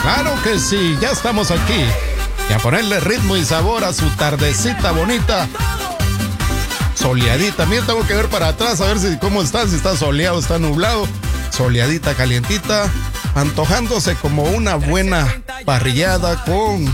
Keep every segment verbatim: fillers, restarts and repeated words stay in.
Claro que sí, ya estamos aquí. Y a ponerle ritmo y sabor a su tardecita bonita. Soleadita. Mira, tengo que ver para atrás a ver si cómo está, si está soleado, está nublado. Soleadita, calientita. Antojándose como una buena parrillada con...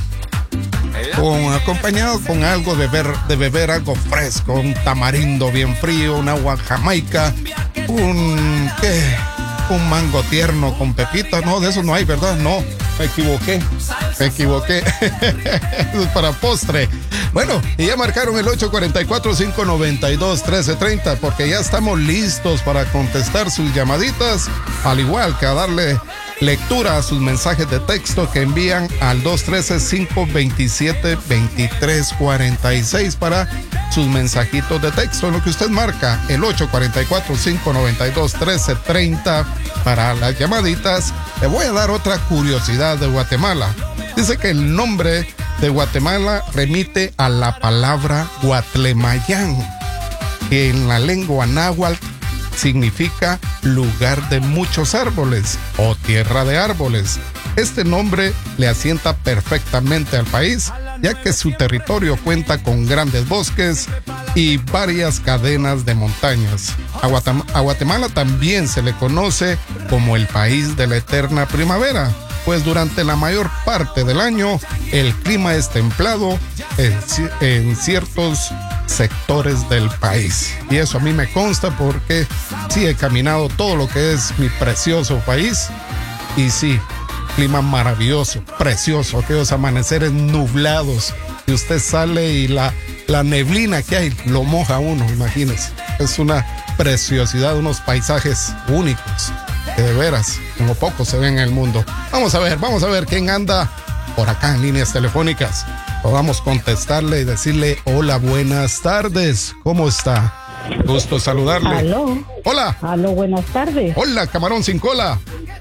con acompañado con algo de beber, de beber algo fresco, un tamarindo bien frío, un agua jamaica, un... ¿qué? Un mango tierno con pepita. No, de eso no hay, ¿verdad? No, me equivoqué, me equivoqué. Eso es para postre. Bueno, y ya marcaron el ocho cuatro cuatro, cinco nueve dos, uno tres tres cero porque ya estamos listos para contestar sus llamaditas, al igual que a darle lectura a sus mensajes de texto que envían al dos uno tres, cinco dos siete, dos tres cuatro seis para sus mensajitos de texto, en lo que usted marca el ocho cuatro cuatro, cinco nueve dos, uno tres tres cero para las llamaditas. Le voy a dar otra curiosidad de Guatemala. Dice que el nombre de Guatemala remite a la palabra Guatlemayán, que en la lengua náhuatl significa lugar de muchos árboles o tierra de árboles. Este nombre le asienta perfectamente al país, ya que su territorio cuenta con grandes bosques y varias cadenas de montañas. A Guatem- a Guatemala también se le conoce como el país de la eterna primavera, pues durante la mayor parte del año el clima es templado en, en ciertos sectores del país. Y eso a mí me consta porque sí he caminado todo lo que es mi precioso país y sí, clima maravilloso, precioso, aquellos amaneceres nublados y usted sale y la, la neblina que hay lo moja a uno, imagínese. Es una preciosidad, unos paisajes únicos que de veras como pocos se ven en el mundo. Vamos a ver, vamos a ver quién anda por acá en líneas telefónicas. Podamos contestarle y decirle hola, buenas tardes, ¿cómo está? Gusto saludarle. Aló. Hola. Aló, buenas tardes. Hola, camarón sin cola.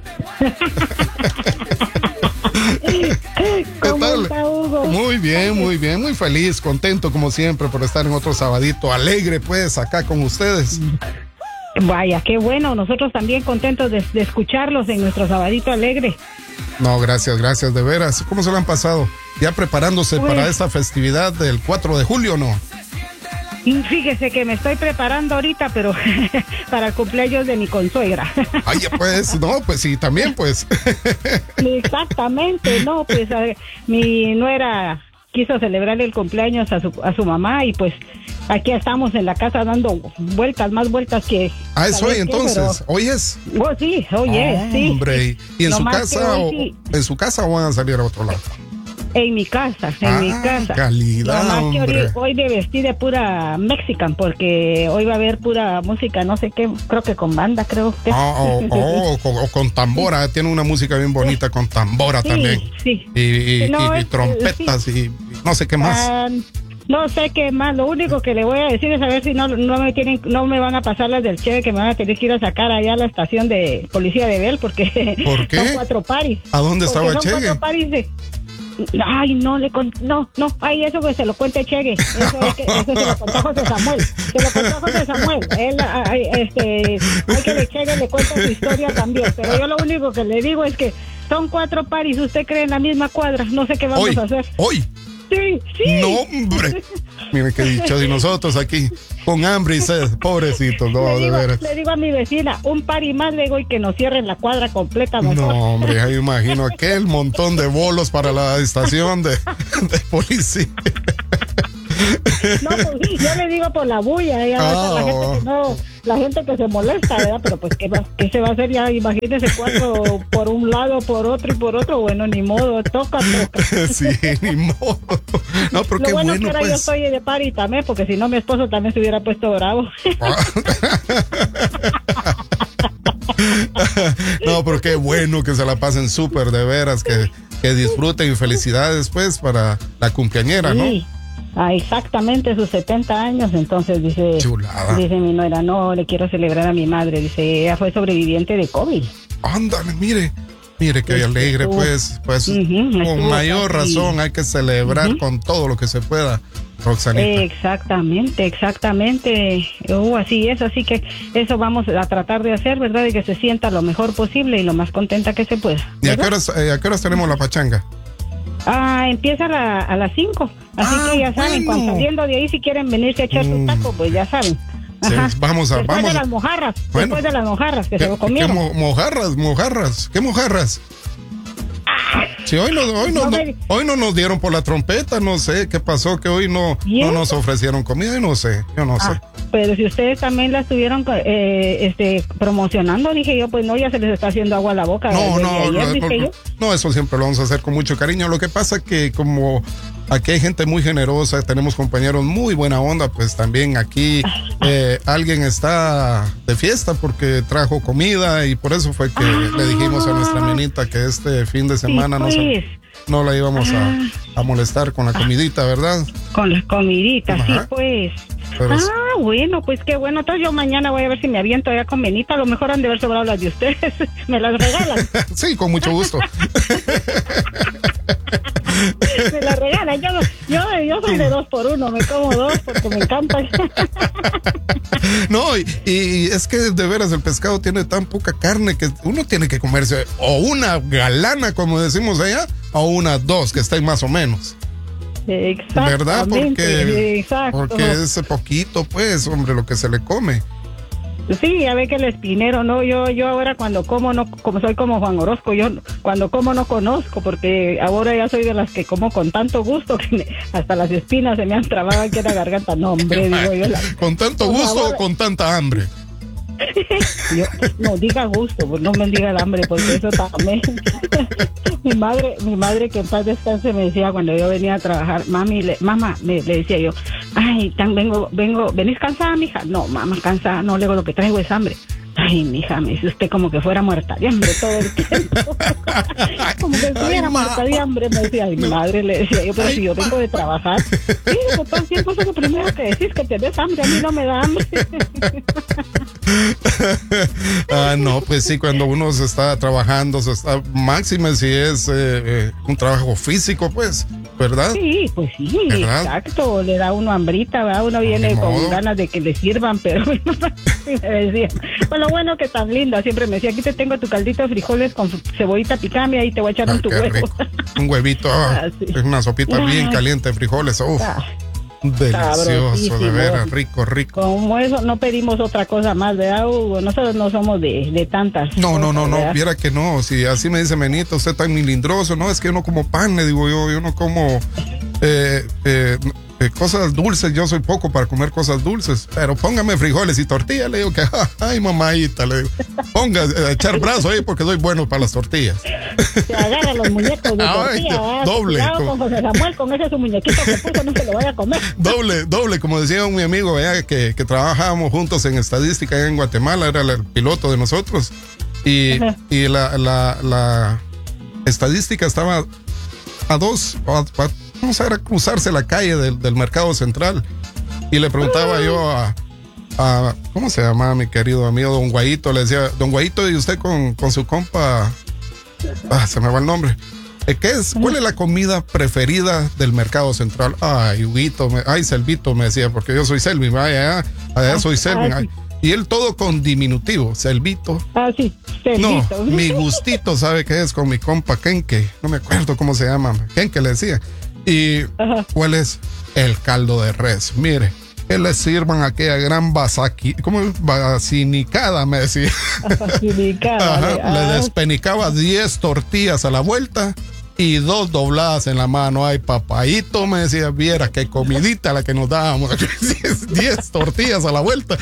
¿Qué ¿Cómo tal? está, Hugo? Muy bien, muy bien, muy feliz, contento como siempre por estar en otro sabadito alegre, pues, acá con ustedes. Vaya, qué bueno, nosotros también contentos de, de escucharlos en nuestro sabadito alegre. No, gracias, gracias, de veras. ¿Cómo se lo han pasado? ¿Ya preparándose Pues, para esta festividad del cuatro de julio o no? Fíjese que me estoy preparando ahorita, pero para el cumpleaños de mi consuegra. Ay, pues, no, pues sí, también, pues. Exactamente, no, pues a, mi nuera quiso celebrarle el cumpleaños a su, a su mamá y pues aquí estamos en la casa dando vueltas, más vueltas que... Ah, es hoy qué, entonces, pero, hoy es. Oh, sí, hoy es, sí. Hombre, ¿y en No su más casa que hoy o sí. en su casa o van a salir a otro lado? En mi casa, en Ah, mi casa. calidad, Nomás que hombre. hoy, hoy me vestí de pura mexican porque hoy va a haber pura música, no sé qué, creo que con banda, creo que. Ah, o, o- o con, o con tambora, tiene una música bien bonita con tambora Sí, también. sí. Y, y- No, y- y es- trompetas y no sé qué más. Ah, no sé qué más, lo único que le voy a decir es a ver si no, no me tienen, no me van a pasar las del Cheve que me van a tener que ir a sacar allá a la estación de policía de Bell porque ¿Por qué? son cuatro paris. ¿A dónde Porque estaba son Chegue? cuatro paris de... Ay, no, le con... no, no, ay, eso que se lo cuente Chegue, eso, es que, eso se lo contó José Samuel, se lo contó José Samuel, él, ay, este, hay que le Chegue le cuenta su historia también, pero yo lo único que le digo es que son cuatro paris, usted cree en la misma cuadra, no sé qué vamos Hoy, a hacer. hoy. Sí, sí. No, hombre. Mire qué dicho. Y nosotros aquí con hambre y sed. Pobrecitos, no, le, de digo, veras. le digo a mi vecina, un pari más, le digo, y que nos cierren la cuadra completa mejor. No, hombre, ahí imagino aquel montón de bolos para la estación de, de policía. No, pues, yo le digo por la bulla, ya ves, Ah, la gente que no, la gente que se molesta, ¿verdad? Pero pues, ¿qué, va, qué se va a hacer ya? Imagínese cuatro por un lado, por otro y por otro. Bueno, ni modo, toca, toca. Sí, ni modo. No, pero Lo qué bueno, bueno, es que ahora yo pues. estoy de pari también, porque si no mi esposo también se hubiera puesto bravo. No, pero qué bueno que se la pasen súper, de veras, que, que disfruten y felicidades, pues, para la cumpleañera, ¿no? Sí. Ah, exactamente, sus setenta años, entonces dice, Chulada. dice mi nuera, no, le quiero celebrar a mi madre, dice, ella fue sobreviviente de COVID. Ándale, mire, mire qué alegre, pues, pues, Ujú, con estuvo mayor casi- razón hay que celebrar Ujú. con todo lo que se pueda Roxanita. Exactamente, exactamente. Uh, así es, así que eso vamos a tratar de hacer, ¿verdad? De que se sienta lo mejor posible y lo más contenta que se pueda. ¿Y a qué horas, eh, a qué horas tenemos la pachanga? Ah, empieza a, la, a las cinco, así ah, que ya saben, bueno. Cuando saliendo de ahí, si quieren venirse a echar mm. su taco, pues ya saben. Ajá. Sí, vamos a, después vamos de a... las mojarras, bueno, después de las mojarras que ¿qué, se lo comieron. ¿Qué mo mojarras, mojarras? ¿Qué mojarras? Sí, hoy no, hoy, no, no, hoy no nos dieron por la trompeta, no sé qué pasó, que hoy no, no nos ofrecieron comida, no sé, yo no ah, sé. Pero si ustedes también la estuvieron eh, este, promocionando, dije yo, pues no, ya se les está haciendo agua a la boca. No, desde no, ayer, no, dije no, yo. no, eso siempre lo vamos a hacer con mucho cariño. Lo que pasa es que como aquí hay gente muy generosa, tenemos compañeros muy buena onda, pues también aquí eh, alguien está de fiesta porque trajo comida y por eso fue que ah, le dijimos a nuestra menita que este fin de semana sí, pues. no, se, no la íbamos ah, a, a molestar con la comidita, ¿verdad? Con la comidita, ajá. Sí, pues. Pero ah, sí. Bueno, pues qué bueno. Entonces yo mañana voy a ver si me aviento allá con Benita. A lo mejor han de haber sobrado las de ustedes. ¿Me las regalan? Sí, con mucho gusto. Me las regalan. Yo, yo, yo soy de dos por uno. Me como dos porque me encantan. No, y, y es que de veras el pescado tiene tan poca carne que uno tiene que comerse o una galana, como decimos allá, o unas dos que estén más o menos. Exactamente, ¿verdad? Porque, exacto. porque es poquito, pues, hombre, lo que se le come. Sí, ya ve que el espinero, no, yo yo ahora cuando como, no, como soy como Juan Orozco, yo cuando como no conozco, porque ahora ya soy de las que como con tanto gusto que me, hasta las espinas se me han trabado aquí en la garganta. No, hombre, digo yo. La, ¿Con tanto gusto favor, o con tanta hambre? Yo, no, diga gusto, pues no me diga el hambre, porque eso también. mi madre, mi madre que en paz descanse me decía cuando yo venía a trabajar, mami, le, mamá, me, le decía yo, ay, tan vengo, vengo, ¿venís cansada, mija? No, mamá, cansada, no, luego lo que traigo es hambre. Ay, mija, me dice usted como que fuera muerta de hambre todo el tiempo. Como que estuviera muerta de hambre, me decía, ay, mi madre, le decía yo, pero ay, si yo vengo de trabajar, sí, pero todo el tiempo eso es lo primero que decís, que tenés hambre, a mí no me da hambre. Ah, no, pues sí, cuando uno se está trabajando, se está, máxime si es eh, eh, un trabajo físico, pues, ¿verdad? Sí, pues sí, ¿verdad? Exacto, le da uno hambrita, ¿verdad? Uno viene con modo. ganas de que le sirvan, pero me decía, pues lo bueno que tan linda, siempre me decía, aquí te tengo tu caldito de frijoles con cebollita picamia y te voy a echar ah, un tu huevo. Rico. Un huevito, ah, ah, sí. Una sopita ah. bien caliente de frijoles, uff. Ah. Delicioso, de veras, rico, rico. Como eso, no pedimos otra cosa más, ¿verdad, Hugo? Nosotros no somos de, de tantas. No, cosas, no, no, ¿verdad? no, viera que no. Si así me dice Menita, usted está milindroso. No, es que yo no como pan, le digo yo. Yo no como eh, eh, eh, cosas dulces. Yo soy poco para comer cosas dulces. Pero póngame frijoles y tortillas. Le digo que, ay, mamadita, le digo. Ponga, eh, echar brazo ahí porque soy bueno para las tortillas. Se agarra los muñecos de ay, tortilla. Doble. Cuidado con José Samuel, con ese su muñequito que puso, no se lo vaya a comer. Doble, doble, como decía un mi amigo ¿verdad? que, que trabajábamos juntos en estadística allá en Guatemala, era el, el piloto de nosotros y, y la, la, la estadística estaba a dos, a, a, vamos a ver, a cruzarse la calle del, del mercado central y le preguntaba uh. yo a, a, ¿cómo se llama mi querido amigo Don Guayito? Le decía, Don Guayito, ¿y usted con, con su compa? Ah, se me va el nombre. ¿Qué es? ¿Cuál es la comida preferida del mercado central? Ay, Huguito, me, ay, Selvito me decía, porque yo soy Selvin, allá, allá soy Selvin. Ay, y él todo con diminutivo, Selvito. Ah, sí, Selvito. No, mi gustito, ¿sabe qué es? Con mi compa Kenke, no me acuerdo cómo se llama, Kenke le decía. Y ajá. ¿Cuál es? El caldo de res, mire. Que le sirvan aquella gran basaqui, ¿cómo es? Basinicada, me decía. Basinicada. Ajá, ah. Le despenicaba diez tortillas a la vuelta y dos dobladas en la mano. Ay, papayito, me decía, viera qué comidita la que nos dábamos. diez tortillas a la vuelta.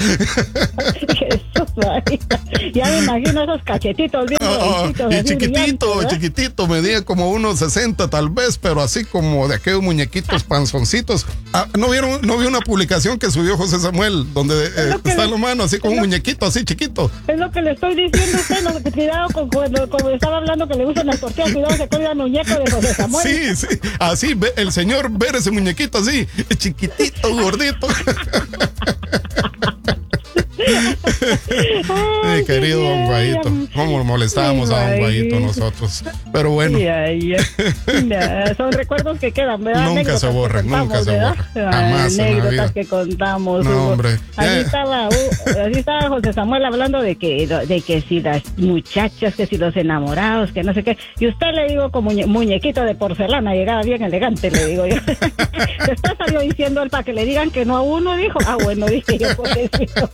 Jesús, ya me imagino esos cachetitos bien oh, y así chiquitito, brillante, chiquitito, medía como unos sesenta tal vez, pero así como de aquellos muñequitos panzoncitos. Ah, ¿no vieron, no vi una publicación que subió José Samuel donde eh, está le, la mano así como un muñequito así chiquito? Es lo que le estoy diciendo a usted, no, cuidado con cuando, cuando estaba hablando que le gustan las tortillas, cuidado se cuida el muñeco de José Samuel. Sí, sí, así ve, el señor ver ese muñequito así, chiquitito, gordito. Mi querido don Guayito, cómo molestábamos a don Guayito nosotros. Pero bueno. Ya, ya. Ya, son recuerdos que quedan, ¿verdad? Nunca Anécdotas se borran, que contamos, nunca se ¿verdad? borran. Jamás en la vida. Anécdotas que contamos. No, Hugo. hombre. Así Eh. estaba, uh, así estaba José Samuel hablando de que, de que si las muchachas, que si los enamorados, que no sé qué. Y usted le digo como muñe, muñequito de porcelana, llegaba bien elegante, le digo yo. Después salió diciendo él para que le digan que no a uno, dijo. Ah, bueno, dije yo, por eso.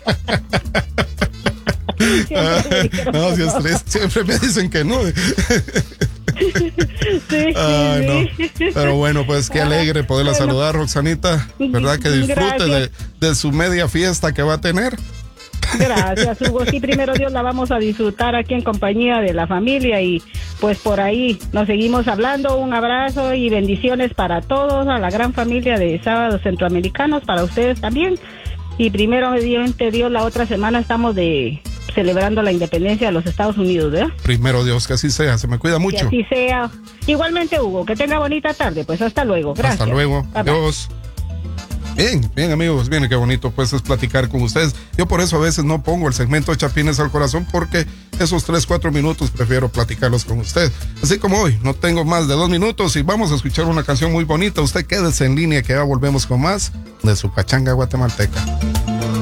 Ah, no, si es triste, siempre me dicen que no. Sí, Ah, sí, no. sí. Pero bueno, pues qué alegre poderla Bueno. saludar, Roxanita. ¿Verdad? Que disfrute de, de su media fiesta que va a tener. Gracias, Hugo. Sí, primero Dios la vamos a disfrutar aquí en compañía de la familia y pues por ahí nos seguimos hablando. Un abrazo y bendiciones para todos, a la gran familia de Sábados Centroamericanos, para ustedes también. Y primero Dios, la otra semana estamos de celebrando la independencia de los Estados Unidos, ¿verdad? Primero Dios, que así sea. Se me cuida mucho. Que así sea. Igualmente, Hugo, que tenga bonita tarde. Pues hasta luego. Gracias. Hasta luego. Bye, bye. Adiós. Bien, bien amigos, bien, qué bonito pues es platicar con ustedes. Yo por eso a veces no pongo el segmento de Chapines al Corazón, porque esos tres, cuatro minutos prefiero platicarlos con ustedes. Así como hoy, no tengo más de dos minutos y vamos a escuchar una canción muy bonita. Usted quédese en línea que ya volvemos con más de su pachanga guatemalteca.